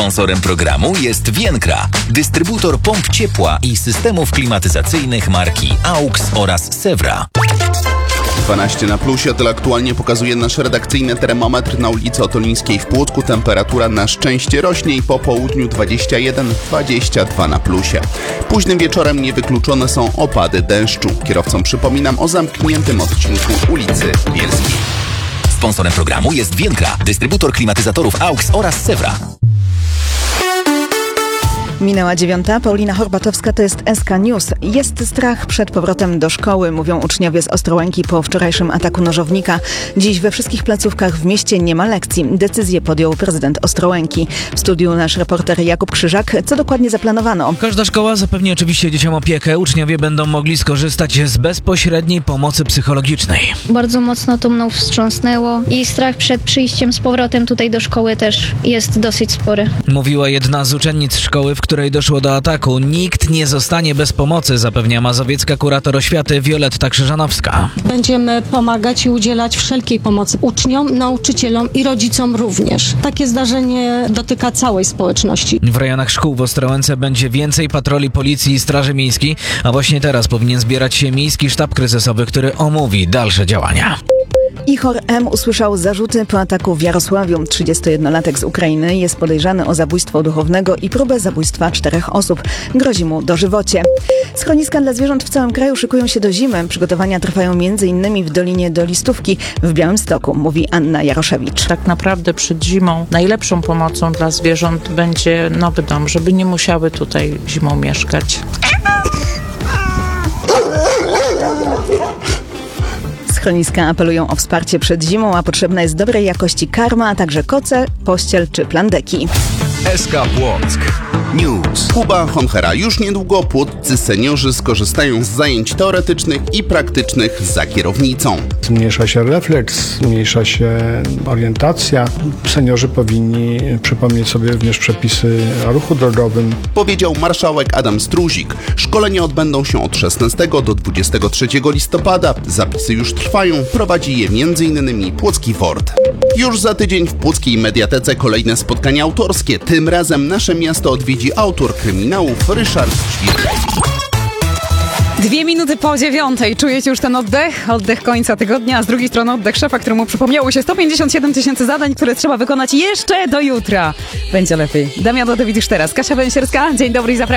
Sponsorem programu jest Vienkra, dystrybutor pomp ciepła i systemów klimatyzacyjnych marki AUX oraz Sewra. 12 na plusie, tyle aktualnie pokazuje nasz redakcyjny termometr na ulicy Otolińskiej w Płocku. Temperatura na szczęście rośnie i po południu 21-22 na plusie. Późnym wieczorem niewykluczone są opady deszczu. Kierowcom przypominam o zamkniętym odcinku ulicy Bielskiej. Sponsorem programu jest Vienkra, dystrybutor klimatyzatorów AUX oraz Sewra. Minęła 9. Paulina Horbatowska, to jest SK News. Jest strach przed powrotem do szkoły, mówią uczniowie z Ostrołęki po wczorajszym ataku nożownika. Dziś we wszystkich placówkach w mieście nie ma lekcji. Decyzję podjął prezydent Ostrołęki. W studiu nasz reporter Jakub Krzyżak. Co dokładnie zaplanowano? Każda szkoła zapewni oczywiście dzieciom opiekę. Uczniowie będą mogli skorzystać z bezpośredniej pomocy psychologicznej. Bardzo mocno to mną wstrząsnęło i strach przed przyjściem z powrotem tutaj do szkoły też jest dosyć spory. Mówiła jedna z uczennic szkoły, w której doszło do ataku. Nikt nie zostanie bez pomocy, zapewnia mazowiecka kurator oświaty Wioletta Krzyżanowska. Będziemy pomagać i udzielać wszelkiej pomocy uczniom, nauczycielom i rodzicom również. Takie zdarzenie dotyka całej społeczności. W rejonach szkół w Ostrołęce będzie więcej patroli policji i straży miejskiej, a właśnie teraz powinien zbierać się miejski sztab kryzysowy, który omówi dalsze działania. Ihor M. usłyszał zarzuty po ataku w Jarosławiu. 31-latek z Ukrainy jest podejrzany o zabójstwo duchownego i próbę zabójstwa 4 osób. Grozi mu dożywocie. Schroniska dla zwierząt w całym kraju szykują się do zimy. Przygotowania trwają m.in. w Dolinie do Listówki w Białymstoku, mówi Anna Jaroszewicz. Tak naprawdę przed zimą najlepszą pomocą dla zwierząt będzie nowy dom, żeby nie musiały tutaj zimą mieszkać. Schroniska apelują o wsparcie przed zimą, a potrzebna jest dobrej jakości karma, a także koce, pościel czy plandeki. SK Płock News. Kuba Honchera. Już niedługo płoccy seniorzy skorzystają z zajęć teoretycznych i praktycznych za kierownicą. Zmniejsza się refleks, zmniejsza się orientacja. Seniorzy powinni przypomnieć sobie również przepisy o ruchu drogowym. Powiedział marszałek Adam Struzik. Szkolenia odbędą się od 16 do 23 listopada. Zapisy już trwają. Prowadzi je m.in. Płocki Ford. Już za tydzień w Płockiej Mediatece kolejne spotkania autorskie. Tym razem nasze miasto odwiedzi autor kryminałów Ryszard Świr. 2 minuty po 9. Czujecie już ten oddech? Oddech końca tygodnia, a z drugiej strony oddech szefa, któremu przypomniało się 157 000 zadań, które trzeba wykonać jeszcze do jutra. Będzie lepiej. Damian Rodowicz już teraz. Kasia Węsierska, dzień dobry i zapraszam.